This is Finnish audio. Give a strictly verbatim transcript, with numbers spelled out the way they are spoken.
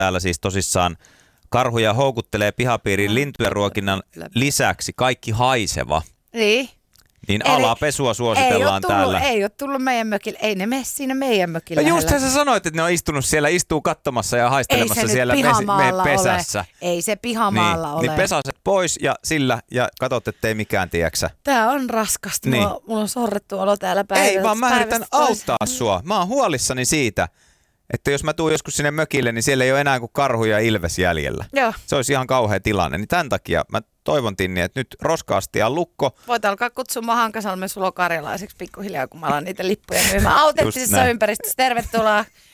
täällä siis tosissaan karhuja houkuttelee pihapiiriin lintujen ruokinnan lisäksi kaikki haiseva. Niin. Niin alapesua suositellaan ei tullut, täällä. Ei ole tullut meidän mökille. Ei ne mene siinä meidän mökillä. No just sä sanoit, että ne on istunut siellä, istuu katsomassa ja haistelemassa siellä meidän pesässä. Ole. Ei se pihamaalla niin, ole. Niin pesaset pois ja sillä ja katsot, ettei mikään tiedäksä. Tää on raskasta. Niin. Mulla, mulla on sorrettu olo täällä päivästä. Ei vaan mä yritän auttaa sua. Mä oon huolissani siitä, että jos mä tuun joskus sinne mökille, niin siellä ei ole enää kuin karhu ja ilves jäljellä. Joo. Se olisi ihan kauhea tilanne. Niin tämän takia mä toivon Tinni, että nyt roska-astia lukko. Voit alkaa kutsumaan Hankasalmen sulokarjalaiseksi pikkuhiljaa, kun mä alan niitä lippuja myymään autentisessa ympäristössä. Tervetuloa